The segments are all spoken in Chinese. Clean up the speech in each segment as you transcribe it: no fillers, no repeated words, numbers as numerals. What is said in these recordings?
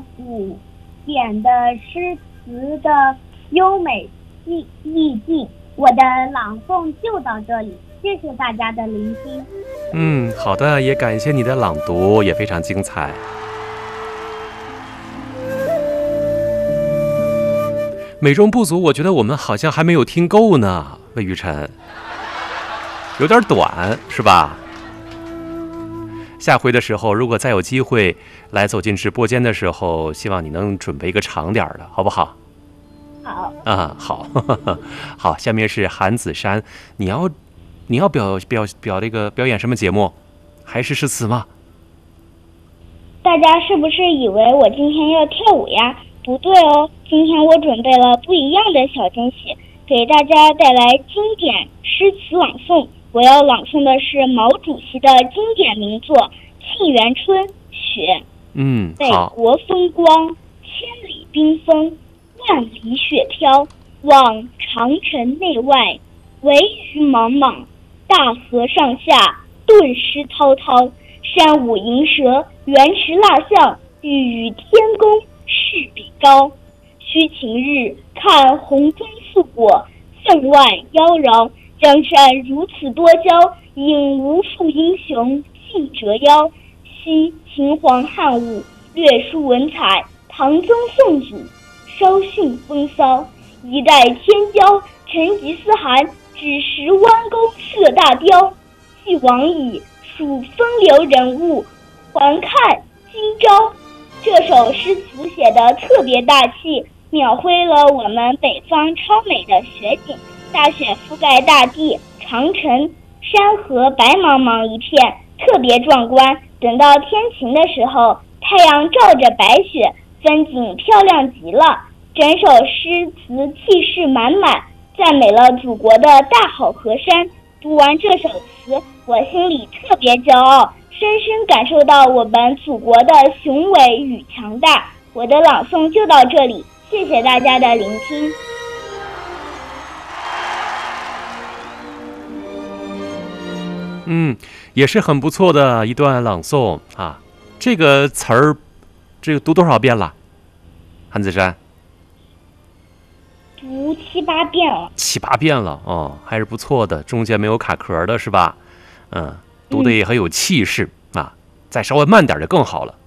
古典的诗词的优美意境。我的朗诵就到这里，谢谢大家的聆听。 好的，也感谢你的朗读，也非常精彩。美中不足，我觉得我们好像还没有听够呢，魏雨辰，有点短，是吧？下回的时候，如果再有机会来走进直播间的时候，希望你能准备一个长点的，好不好？ 好啊，好，好。下面是韩子珊，你要表演什么节目？还是诗词吗？ 大家是不是以为我今天要跳舞呀？不对哦，今天我准备了不一样的小惊喜，给大家带来经典诗词朗诵。我要朗诵的是毛主席的经典名作《沁园春·雪》。北国风光，千里冰封，万里雪飘，望长城内外，惟余莽莽，大河上下，顿失滔滔。山舞银蛇，原驰蜡象，欲与天公试比高。须晴日，看红装素裹，分外妖娆。江山如此多娇，引无数英雄竞折腰。惜秦皇汉武，略输文采，唐宗宋祖，稍逊风骚。一代天骄，成吉思汗，只识弯弓射大雕。既往矣，数风流人物，还看今朝。这首诗词写得特别大气，描绘了我们北方超美的雪景，大雪覆盖大地，长城、山河白茫茫一片，特别壮观。等到天晴的时候，太阳照着白雪，风景漂亮极了。整首诗词气势满满，赞美了祖国的大好河山。读完这首词，我心里特别骄傲，深深感受到我们祖国的雄伟与强大。我的朗诵就到这里，谢谢大家的聆听。 也是很不错的一段朗诵啊。这个词儿，这个读多少遍了？韩子珊？ 读7、8遍了。7、 8遍了哦，还是不错的，中间没有卡壳的是吧？读的也很有气势啊，再稍微慢点就更好了。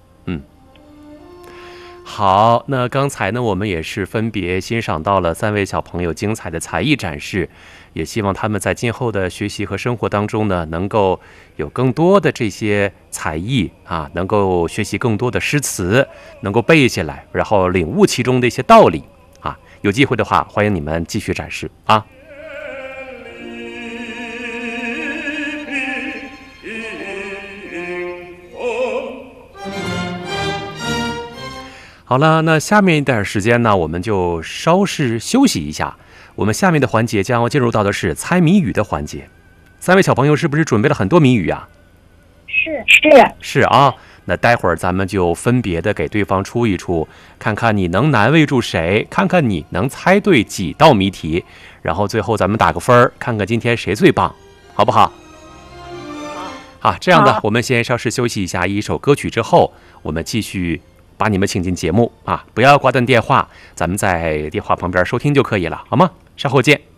好，那刚才呢，我们也是分别欣赏到了3位小朋友精彩的才艺展示，也希望他们在今后的学习和生活当中呢，能够有更多的这些才艺啊，能够学习更多的诗词，能够背下来，然后领悟其中的一些道理啊。有机会的话，欢迎你们继续展示啊。好了，那下面一点时间呢，我们就稍事休息一下。我们下面的环节将要进入到的是猜谜语的环节。3位小朋友是不是准备了很多谜语啊？是啊，那待会儿咱们就分别的给对方出一出，看看你能难为住谁，看看你能猜对几道谜题，然后最后咱们打个分，看看今天谁最棒，好不好？好，这样的，我们先稍事休息一下，一首歌曲之后，我们继续把你们请进节目啊！不要挂断电话，咱们在电话旁边收听就可以了，好吗？稍后见。